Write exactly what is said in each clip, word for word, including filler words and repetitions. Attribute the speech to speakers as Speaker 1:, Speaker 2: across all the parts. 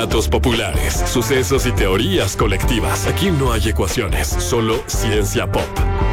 Speaker 1: Datos populares, sucesos y teorías colectivas. Aquí no hay ecuaciones, solo ciencia pop.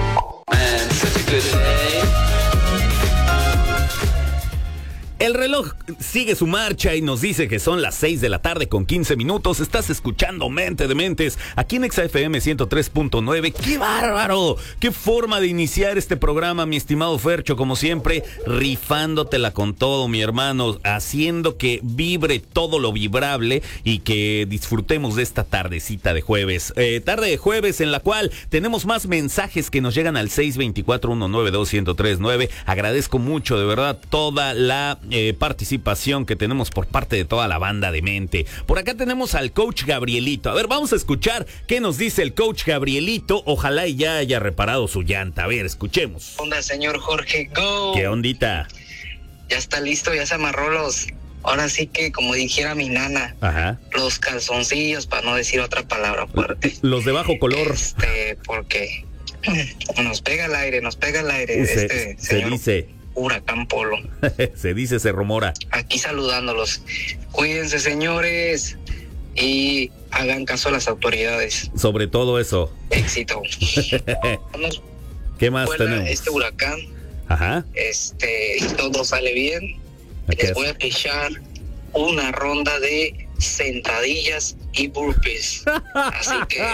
Speaker 2: El reloj sigue su marcha y nos dice que son las seis de la tarde con quince minutos. Estás escuchando Mente de Mentes aquí en Exa F M ciento tres punto nueve. ¡Qué bárbaro! ¡Qué forma de iniciar este programa, mi estimado Fercho! Como siempre, rifándotela con todo, mi hermano, haciendo que vibre todo lo vibrable y que disfrutemos de esta tardecita de jueves. Eh, tarde de jueves en la cual tenemos más mensajes que nos llegan al seis dos cuatro, uno nueve dos, uno cero tres nueve. Agradezco mucho, de verdad, toda la... Eh, participación que tenemos por parte de toda la banda de Mente. Por acá tenemos al coach Gabrielito. A ver, vamos a escuchar qué nos dice el coach Gabrielito. Ojalá y ya haya reparado su llanta. A ver, escuchemos.
Speaker 3: ¿Qué onda, señor Jorge? Go.
Speaker 2: ¿Qué ondita?
Speaker 3: Ya está listo, ya se amarró los... Ahora sí que, como dijera mi nana,
Speaker 2: Ajá.
Speaker 3: los calzoncillos, para no decir otra palabra fuerte.
Speaker 2: Los de bajo color.
Speaker 3: Este, porque nos pega el aire, nos pega el aire.
Speaker 2: Se,
Speaker 3: este
Speaker 2: se
Speaker 3: señor
Speaker 2: dice...
Speaker 3: Huracán Polo.
Speaker 2: Se dice, se rumora.
Speaker 3: Aquí saludándolos. Cuídense, señores, y hagan caso a las autoridades.
Speaker 2: Sobre todo eso.
Speaker 3: Éxito. Vamos,
Speaker 2: ¿Qué más
Speaker 3: vuela
Speaker 2: tenemos?
Speaker 3: este huracán.
Speaker 2: Ajá.
Speaker 3: Este, y todo sale bien.
Speaker 2: Aquí
Speaker 3: Les voy a pichar una ronda de sentadillas y burpees. Así que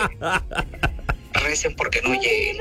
Speaker 3: recen porque no lleguen.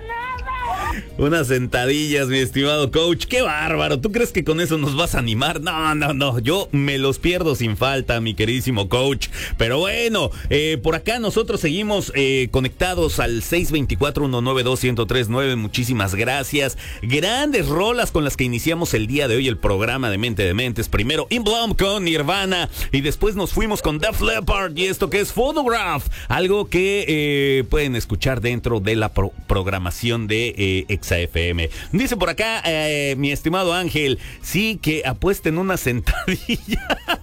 Speaker 2: Unas sentadillas, mi estimado coach. ¡Qué bárbaro! ¿Tú crees que con eso nos vas a animar? No, no, no. Yo me los pierdo sin falta, mi queridísimo coach. Pero bueno, eh, por acá nosotros seguimos eh, conectados al seis dos cuatro, uno nueve dos, uno cero tres nueve. Muchísimas gracias. Grandes rolas con las que iniciamos el día de hoy el programa de Mente de Mentes. Primero, In Bloom con Nirvana. Y después nos fuimos con Def Leppard. Y esto que es Photograph. Algo que eh, pueden escuchar dentro de la pro- programación de eh, Exa F M. Dice por acá eh, mi estimado Ángel, sí, que apuesten unas sentadillas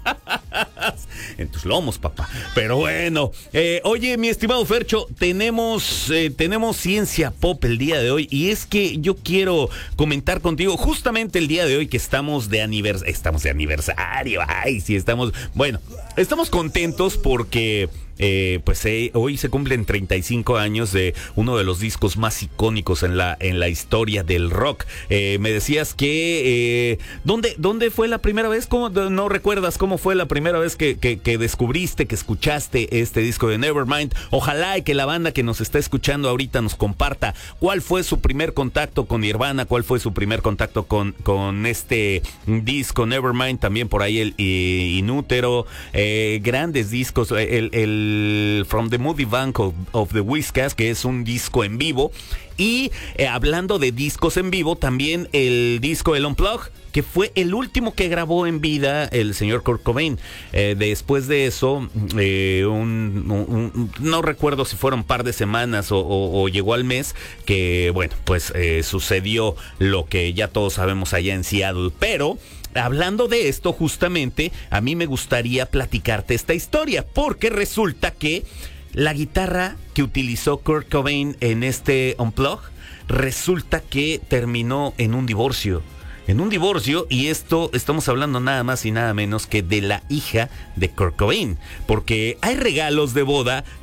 Speaker 2: en tus lomos, papá. Pero bueno, eh, oye, mi estimado Fercho, tenemos eh, tenemos ciencia pop el día de hoy y es que yo quiero comentar contigo justamente el día de hoy que estamos de anivers- estamos de aniversario. Ay, sí, estamos, bueno, estamos contentos porque Eh, pues eh, hoy se cumplen treinta y cinco años de uno de los discos más icónicos en la en la historia del rock. Eh, me decías que eh, ¿dónde, ¿dónde fue la primera vez? ¿Cómo, no recuerdas cómo fue la primera vez que, que, que descubriste, que escuchaste este disco de Nevermind? Ojalá y que la banda que nos está escuchando ahorita nos comparta cuál fue su primer contacto con Nirvana, cuál fue su primer contacto con, con este disco Nevermind, también por ahí el eh, Inútero, eh, grandes discos, el, el From the Moody Bank of, of the Whiskas, que es un disco en vivo. Y eh, hablando de discos en vivo, también el disco El Unplugged, que fue el último que grabó en vida el señor Kurt Cobain. Eh, después de eso, eh, un, un, un, no recuerdo si fueron un par de semanas o, o, o llegó al mes, que bueno, pues eh, sucedió lo que ya todos sabemos allá en Seattle. Pero hablando de esto, justamente, a mí me gustaría platicarte esta historia, porque resulta que la guitarra que utilizó Kurt Cobain en este Unplugged, resulta que terminó en un divorcio. En un divorcio, y esto estamos hablando nada más y nada menos que de la hija de Kurt Cobain, porque hay regalos de boda